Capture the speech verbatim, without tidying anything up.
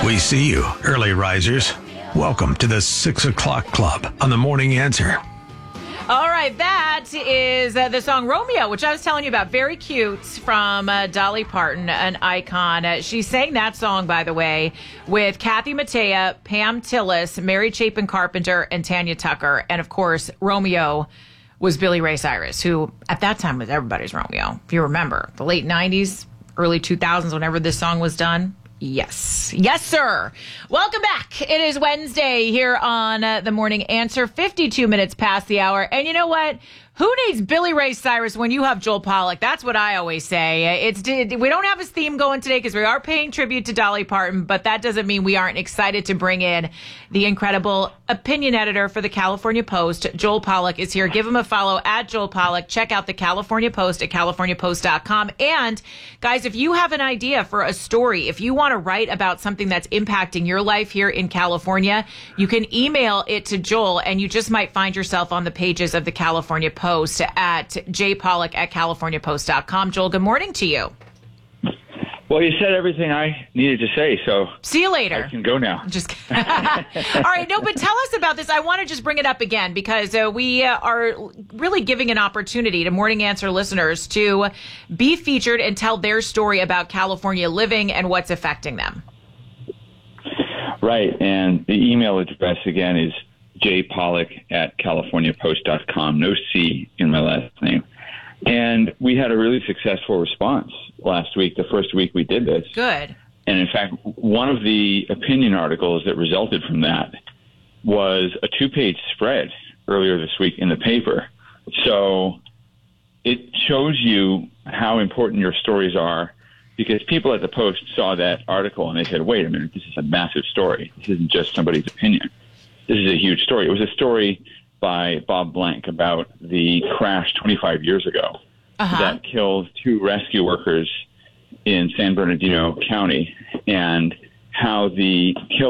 We see you, early risers. Welcome to the six o'clock Club on the Morning Answer. All right, that is uh, the song Romeo, which I was telling you about. Very cute, from uh, Dolly Parton, an icon. Uh, she sang that song, by the way, with Kathy Mattea, Pam Tillis, Mary Chapin Carpenter, and Tanya Tucker. And, of course, Romeo was Billy Ray Cyrus, who at that time was everybody's Romeo. If you remember, the late nineties, early two thousands, whenever this song was done. Yes. Yes, sir. Welcome back. It is Wednesday here on uh, The Morning Answer, fifty-two minutes past the hour. And you know what? Who needs Billy Ray Cyrus when you have Joel Pollak? That's what I always say. It's we don't have his theme going today because we are paying tribute to Dolly Parton, but that doesn't mean we aren't excited to bring in the incredible opinion editor for the California Post. Joel Pollak is here. Give him a follow at Joel Pollak. Check out the California Post at california post dot com. And guys, if you have an idea for a story, if you want to write about something that's impacting your life here in California, you can email it to Joel, and you just might find yourself on the pages of the California Post. Post at jpollak at california post dot com. Joel, good morning to you. Well, you said everything I needed to say, so see you later. I can go now. Just all right. No, but tell us about this. I want to just bring it up again because uh, we uh, are really giving an opportunity to Morning Answer listeners to be featured and tell their story about California living and what's affecting them. Right, and the email address again is jpollak at california post dot com. No C in my last name. And we had a really successful response last week, the first week we did this. Good. And in fact, one of the opinion articles that resulted from that was a two-page spread earlier this week in the paper. So it shows you how important your stories are, because people at the Post saw that article and they said, wait a minute, this is a massive story. This isn't just somebody's opinion. This is a huge story. It was a story by Bob Blank about the crash twenty-five years ago uh-huh. that killed two rescue workers in San Bernardino County, and how the kill